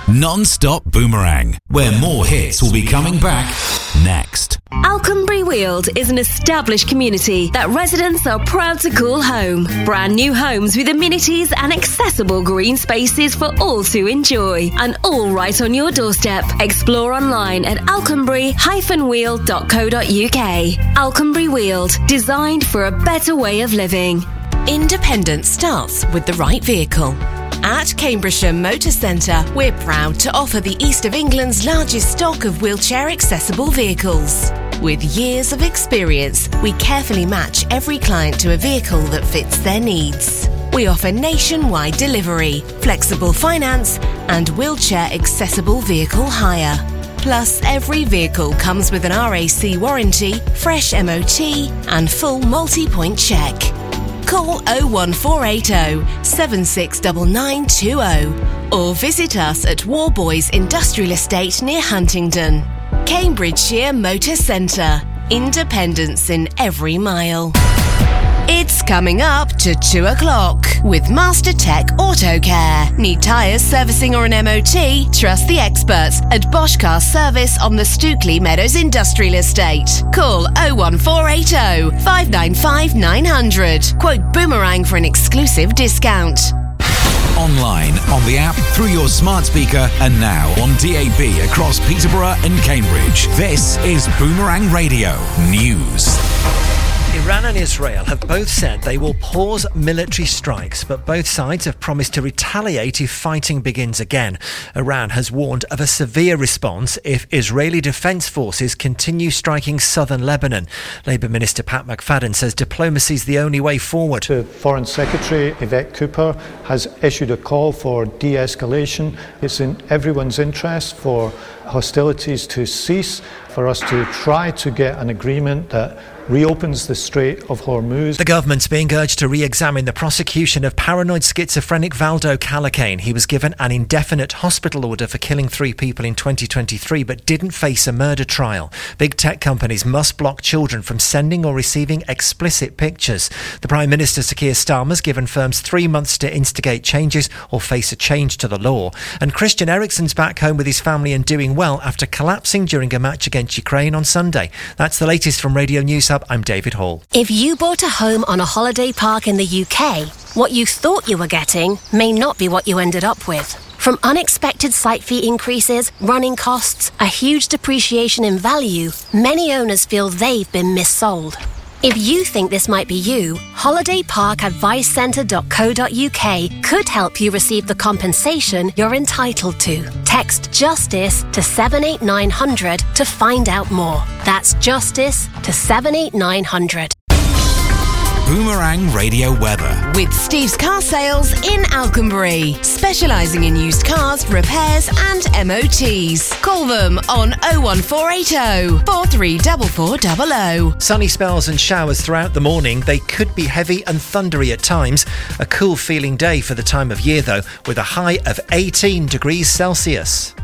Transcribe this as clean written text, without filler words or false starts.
Non-stop Boomerang, where more hits will be coming back next. Alconbury Weald is an established community that residents are proud to call home. Brand new homes with amenities and accessible green spaces for all to enjoy. And all right on your doorstep. Explore online at alconbury-weald.co.uk. Alconbury Weald, designed for a better way of living. Independence starts with the right vehicle. At Cambridgeshire Motor Centre, we're proud to offer the East of England's largest stock of wheelchair-accessible vehicles. With years of experience, we carefully match every client to a vehicle that fits their needs. We offer nationwide delivery, flexible finance, and wheelchair-accessible vehicle hire. Plus, every vehicle comes with an RAC warranty, fresh MOT, and full multi-point check. Call 01480 769920 or visit us at Warboys Industrial Estate near Huntingdon. Cambridgeshire Motor Centre. Independence in every mile. It's coming up to 2 o'clock with Master Tech Auto Care. Need tyres, servicing or an MOT? Trust the experts at Bosch Car Service on the Stookley Meadows Industrial Estate. Call 01480 595 900. Quote Boomerang for an exclusive discount. Online, on the app, through your smart speaker, and now on DAB across Peterborough and Cambridge. This is Boomerang Radio News. Iran and Israel have both said they will pause military strikes, but both sides have promised to retaliate if fighting begins again. Iran has warned of a severe response if Israeli defence forces continue striking southern Lebanon. Labour Minister Pat McFadden says diplomacy is the only way forward. The Foreign Secretary, Yvette Cooper, has issued a call for de-escalation. It's in everyone's interest for hostilities to cease, for us to try to get an agreement that reopens the Strait of Hormuz. The government's being urged to re-examine the prosecution of paranoid schizophrenic Valdo Calacane. He was given an indefinite hospital order for killing 3 people in 2023 but didn't face a murder trial. Big tech companies must block children from sending or receiving explicit pictures. The Prime Minister, Sir Keir Starmer's given firms 3 months to instigate changes or face a change to the law. And Christian Eriksen's back home with his family and doing well after collapsing during a match against Ukraine on Sunday. That's the latest from Radio News Hub. I'm David Hall. If you bought a home on a holiday park in the UK, what you thought you were getting may not be what you ended up with. From unexpected site fee increases, running costs, a huge depreciation in value, many owners feel they've been missold. If you think this might be you, holidayparkadvicecentre.co.uk could help you receive the compensation you're entitled to. Text JUSTICE to 78900 to find out more. That's JUSTICE to 78900. Boomerang Radio Weather. With Steve's Car Sales in Alconbury, specialising in used cars, repairs and MOTs. Call them on 01480 434400. Sunny spells and showers throughout the morning. They could be heavy and thundery at times. A cool feeling day for the time of year though, with a high of 18 degrees Celsius.